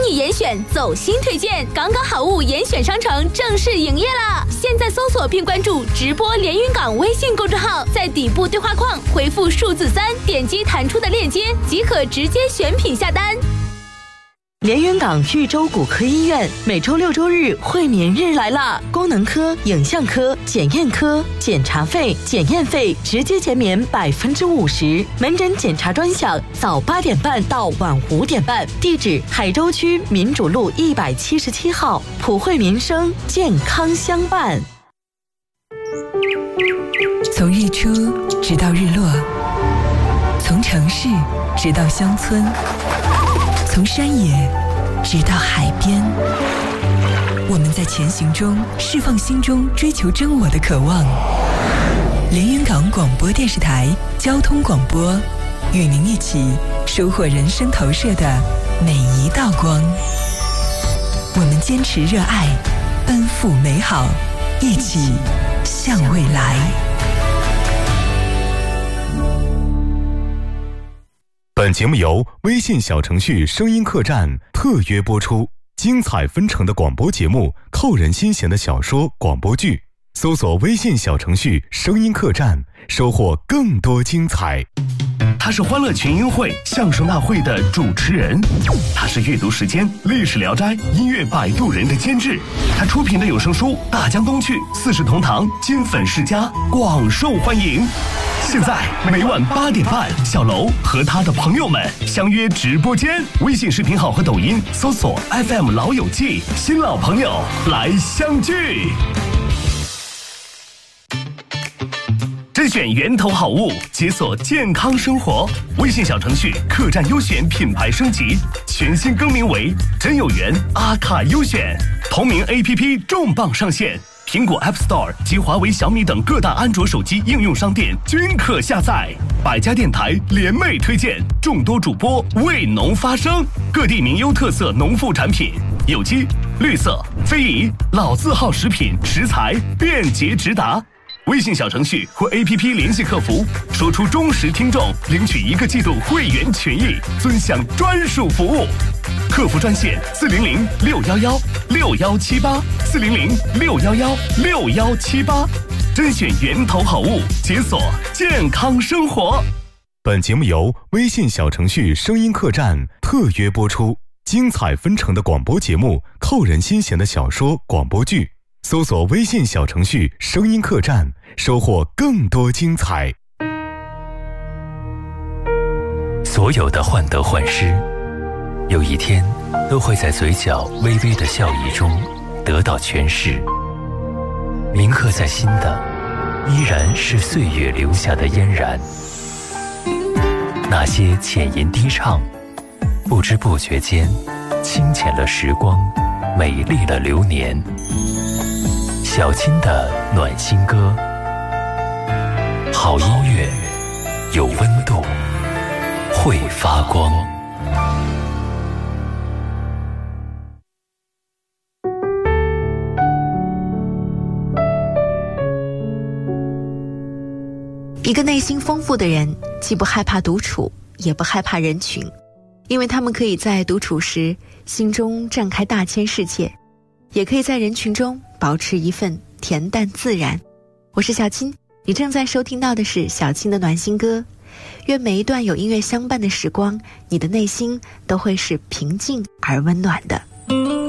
意严选走心推荐，港港好物严选商城正式营业了。现在搜索并关注直播连云港微信公众号，在底部对话框回复数字3，点击弹出的链接即可直接选品下单。 连云港豫州骨科医院每周6周日会眠日来了，功能科、影像科、检验科检查费、检验费直接减免50%，门诊检查专项早8点半到晚5点半。地址海州区民主路177号，普惠民生，健康相伴。 从日出直到日落，从城市直到乡村，从山野直到海边，我们在前行中释放心中追求真我的渴望。连云港广播电视台交通广播，与您一起收获人生投射的每一道光。我们坚持热爱，奔赴美好，一起向未来。 本节目由微信小程序声音客栈特约播出，精彩纷呈的广播节目，扣人心弦的小说广播剧，搜索微信小程序声音客栈，收获更多精彩。 他是欢乐群英会相声大会的主持人，他是阅读时间历史聊斋音乐摆渡人的监制，他出品的有声书《大江东去》四世同堂金粉世家广受欢迎。现在每晚8点半，小楼和他的朋友们相约直播间，微信视频号和抖音搜索 FM 老友记，新老朋友来相聚。甄选源头好物，解锁健康生活。微信小程序客栈优选品牌升级，全新更名为真有缘阿卡优选。同名 APP 重磅上线，苹果 App Store 及华为、小米等各大安卓手机应用商店均可下载。百家电台联袂推荐，众多主播为农发声，各地名优特色农副产品，有机、绿色、非遗、老字号食品食材便捷直达。微信小程序或 APP 联系客服，说出忠实听众，领取1个季度会员权益，尊享专属服务。客服专线400-611-6178，400-611-6178，甄选源头好物，解锁健康生活。 本节目由微信小程序声音客栈特约播出，精彩纷呈的广播节目，扣人心弦的小说广播剧，搜索微信小程序声音客栈，收获更多精彩。 所有的患得患失，有一天都会在嘴角微微的笑意中得到诠释。铭刻在心的，依然是岁月留下的嫣然。那些浅吟低唱，不知不觉间清浅了时光，美丽了流年。小青的暖心歌，好音乐，有温度，会发光。 一个内心丰富的人，既不害怕独处，也不害怕人群，因为他们可以在独处时心中绽开大千世界，也可以在人群中保持一份恬淡自然。我是小青，你正在收听到的是小青的暖心歌。愿每一段有音乐相伴的时光，你的内心都会是平静而温暖的。